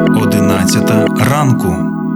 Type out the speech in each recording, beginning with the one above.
11 ранку.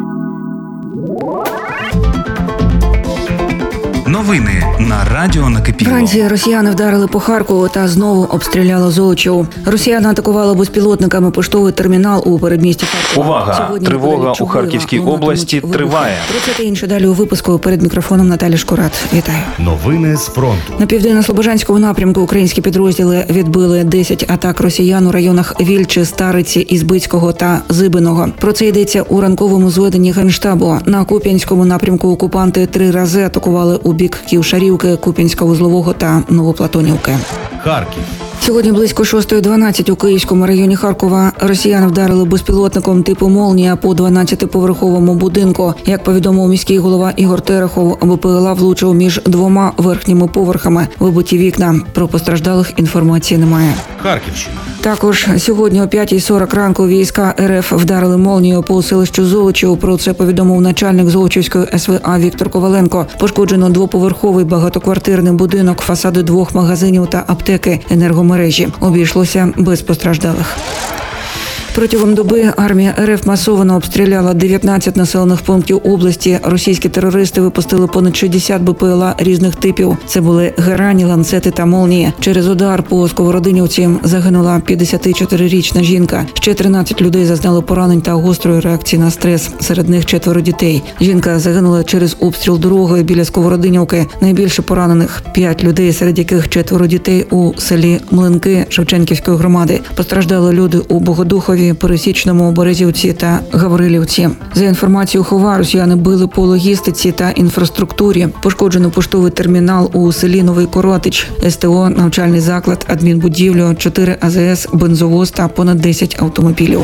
Новини на радіо Накипіло. Вранці росіяни вдарили по Харкову та знову обстріляли Золочів. Росіяни атакували безпілотниками поштовий термінал у передмісті Харкова. Увага! Сьогодні Тривога у Харківській області триває. Про це та інше далі у випуску. Перед мікрофоном Наталя Шкурат. Вітаю. Новини з фронту. На південно-слобожанському напрямку українські підрозділи відбили 10 атак росіян у районах Вільчі, Стариці, Ізбицького та Зибиного. Про це йдеться у ранковому зведенні Генштабу. На Куп'янському напрямку окупанти 3 рази атакували у бік Ківшарівки, Куп'янська-Вузлового та Новоплатонівки. Харків. Сьогодні близько 6:12 у Київському районі Харкова росіяни вдарили безпілотником типу «Молнія» по 12-поверховому будинку. Як повідомив міський голова Ігор Терехов, БПЛА влучив між 2 верхніми поверхами. Вибиті вікна. Про постраждалих інформації немає. Харківщина. Також сьогодні о 5:40 ранку війська РФ вдарили «Молнією» по селищу Золочів. Про це повідомив начальник Золочівської СВА Віктор Коваленко. Пошкоджено 2-поверховий багатоквартирний будинок, фасади 2 магазинів та аптеки, енергомережі. Обійшлося без постраждалих. Протягом доби армія РФ масово обстріляла 19 населених пунктів області. Російські терористи випустили понад 60 БПЛА різних типів. Це були «Герані», «Ланцети» та «Молнії». Через удар по Сковородинівці загинула 54-річна жінка. Ще 13 людей зазнали поранень та гострої реакції на стрес. Серед них 4 дітей. Жінка загинула через обстріл дороги біля Сковородинівки. Найбільше поранених 5 людей, серед яких 4 дітей у селі Млинки Шевченківської громади. Постраждали люди у Богодухові, Пересічному, Березівці та Гаврилівці. За інформацією ХОВА, росіяни били по логістиці та інфраструктурі. Пошкоджено поштовий термінал у селі Новий Коротич, СТО, навчальний заклад, адмінбудівлю, 4 АЗС, бензовоз та понад 10 автомобілів.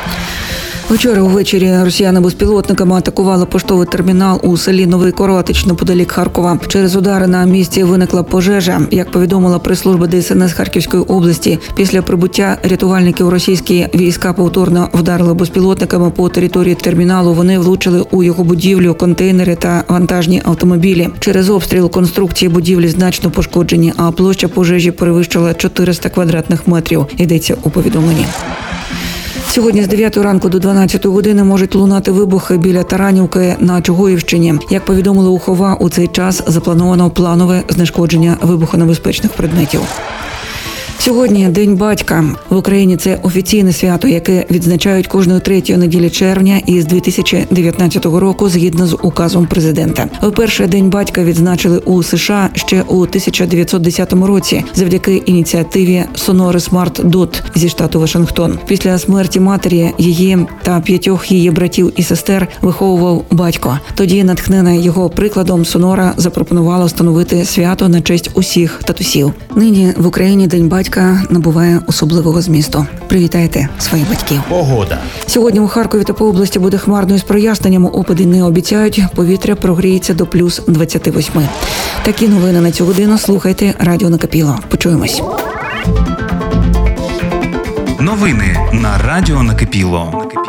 Вчора увечері росіяни безпілотниками атакували поштовий термінал у селі Новий Коротич неподалік Харкова. Через удари на місці виникла пожежа. Як повідомила прес-служба ДСНС Харківської області, після прибуття рятувальників російські війська повторно вдарили безпілотниками по території терміналу. Вони влучили у його будівлю, контейнери та вантажні автомобілі. Через обстріл конструкції будівлі значно пошкоджені, а площа пожежі перевищила 400 квадратних метрів. Йдеться у повідомленні. Сьогодні з 9 ранку до 12 години можуть лунати вибухи біля Таранівки на Чугуївщині. Як повідомили у ХОВА, у цей час заплановано планове знешкодження вибухонебезпечних предметів. Сьогодні День батька. В Україні це офіційне свято, яке відзначають кожної 3-ї неділі червня із 2019 року згідно з указом президента. Вперше День батька відзначили у США ще у 1910 році завдяки ініціативі Сонори Смарт Дот зі штату Вашингтон. Після смерті матері її та 5 її братів і сестер виховував батько. Тоді, натхнена його прикладом, Сонора запропонувала встановити свято на честь усіх татусів. Нині в Україні День батька набуває особливого змісту. Привітайте своїх батьків. Погода. Сьогодні у Харкові та по області буде хмарно із проясненнями. Опади не обіцяють. Повітря прогріється до плюс 28. Такі новини на цю годину. Слухайте радіо Накипіло. Почуємось. Новини на радіо Накипіло.